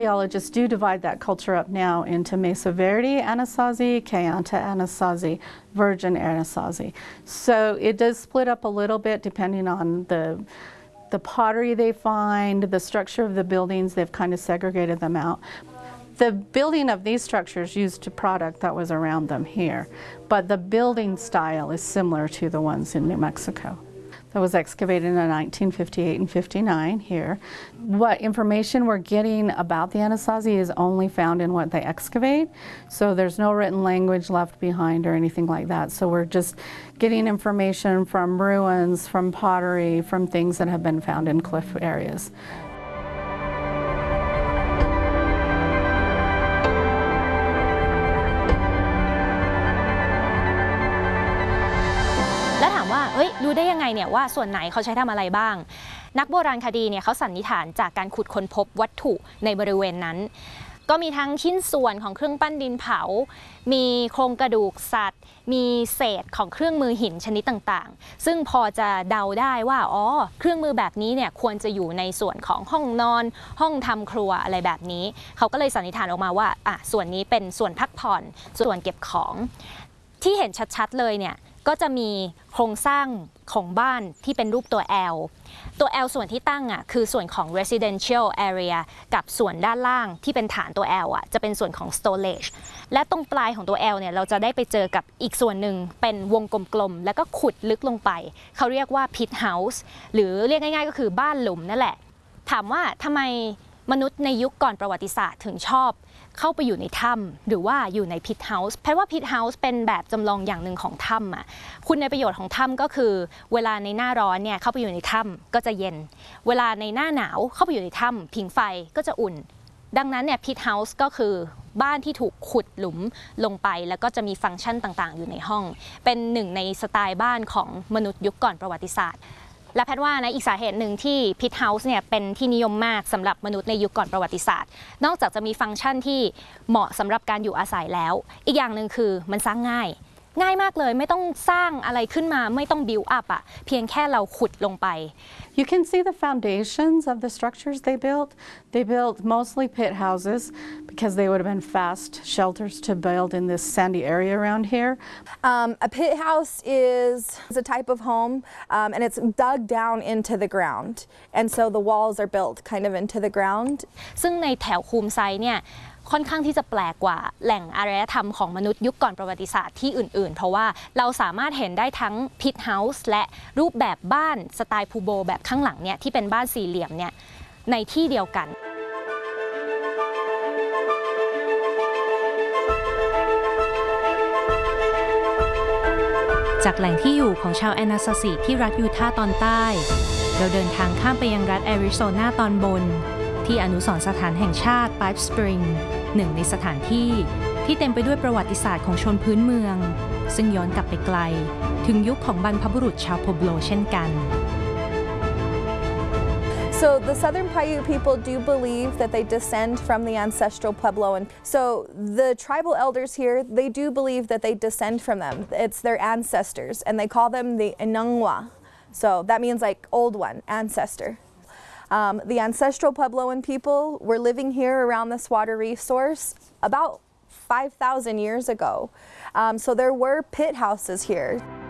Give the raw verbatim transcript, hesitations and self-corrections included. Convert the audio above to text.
Archaeologists do divide that culture up now into Mesa Verde Anasazi, Kayenta Anasazi, Virgin Anasazi. So it does split up a little bit depending on the the pottery they find, the structure of the buildings. They've kind of segregated them out. The building of these structures used a product that was around them here, but the building style is similar to the ones in New Mexico. That was excavated in nineteen fifty-eight and fifty-nine here. What information we're getting about the Anasazi is only found in what they excavate, so there's no written language left behind or anything like that. So we're just getting information from ruins, from pottery, from things that have been found in cliff areas. รู้ได้ยังไงเนี่ยว่าส่วนไหนเขาใช้ทำอะไรบ้างนักโบราณคดีเนี่ยเขาสันนิษฐานจากการขุดค้นพบวัตถุในบริเวณนั้นก็มีทั้งชิ้นส่วนของเครื่องปั้นดินเผามีโครงกระดูกสัตว์มีเศษของเครื่องมือหินชนิดต่างๆซึ่งพอจะเดาได้ว่าอ๋อเครื่องมือแบบนี้เนี่ยควรจะอยู่ในส่วนของห้องนอนห้องทำครัวอะไรแบบนี้เขาก็เลยสันนิษฐานออกมาว่าอ่ะส่วนนี้เป็นส่วนพักผ่อนส่วนเก็บของที่เห็นชัดๆเลยเนี่ยก็จะมีโครงสร้างของบ้านที่เป็นรูปตัว L ตัว L ส่วนที่ตั้งอ่ะคือส่วนของ residential area กับส่วนด้านล่างที่เป็นฐานตัว L อ่ะจะเป็นส่วนของ storage และตรงปลายของตัว L เนี่ยเราจะได้ไปเจอกับอีกส่วนหนึ่งเป็นวงกลมๆแล้วก็ขุดลึกลงไปเขาเรียกว่า pit house หรือเรียกง่ายๆก็คือบ้านหลุมนั่นแหละถามว่าทำไมมนุษย์ในยุคก่อนประวัติศาสตร์ถึงชอบเข้าไปอยู่ในถ้ำหรือว่าอยู่ในพิทเฮาส์เพราะว่าพิทเฮาส์เป็นแบบจำลองอย่างหนึ่งของถ้ำอ่ะคุณในประโยชน์ของถ้ำก็คือเวลาในหน้าร้อนเนี่ยเข้าไปอยู่ในถ้ำก็จะเย็นเวลาในหน้าหนาวเข้าไปอยู่ในถ้ำผิงไฟก็จะอุ่นดังนั้นเนี่ยพิทเฮาส์ก็คือบ้านที่ถูกขุดหลุมลงไปแล้วก็จะมีฟังก์ชันต่างๆอยู่ในห้องเป็นหนึ่งในสไตล์บ้านของมนุษย์ยุคก่อนประวัติศาสตร์และแพทย์ว่านะอีกสาเหตุหนึ่งที่พิทเฮาส์เนี่ยเป็นที่นิยมมากสำหรับมนุษย์ในยุคก่อนประวัติศาสตร์นอกจากจะมีฟังก์ชันที่เหมาะสำหรับการอยู่อาศัยแล้วอีกอย่างหนึ่งคือมันสร้างง่ายง่ายมากเลยไม่ต้องสร้างอะไรขึ้นมาไม่ต้องบิวอัพอ่ะเพียงแค่เราขุดลงไป You can see the foundations of the structures they built. They built mostly pit houses because they would have been fast shelters to build in this sandy area around here. Um, a pit house is, is a type of home um, and it's dug down into the ground and so the walls are built kind of into the ground. ซึ่งในแถวคูมไซเนี่ยค่อนข้างที่จะแปลกกว่าแหล่งอารยธรรมของมนุษย์ยุคก่อนประวัติศาสตร์ที่อื่นๆเพราะว่าเราสามารถเห็นได้ทั้งพิทเฮาส์และรูปแบบบ้านสไตล์พูโบแบบข้างหลังเนี่ยที่เป็นบ้านสี่เหลี่ยมเนี่ยในที่เดียวกันจากแหล่งที่อยู่ของชาวแอนาซาซิที่รัฐยูทาห์ตอนใต้เราเดินทางข้ามไปยังรัฐแอริโซนาตอนบนที่อนุสรณ์สถานแห่งชาติ Pipe Spring หนึ่งในสถานที่ที่เต็มไปด้วยประวัติศาสตร์ของชนพื้นเมืองซึ่งย้อนกลับไปไกลถึงยุคของบรรพบุรุษชาวโพโบโลเช่นกัน So the Southern Paiute people do believe that they descend from the ancestral Puebloan. So the tribal elders here, they do believe that they descend from them. It's their ancestors and they call them the Inangwa. So that means like old one, ancestor. Um, the ancestral Puebloan people were living here around this water resource about five thousand years ago. Um, so there were pit houses here.